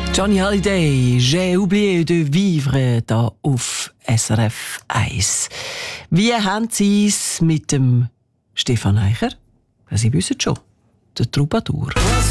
Johnny Hallyday, «J'ai oublié de vivre» da auf SRF 1. Wie haben Sie es mit dem Stefan Eicher? Sie wissen schon, der Troubadour.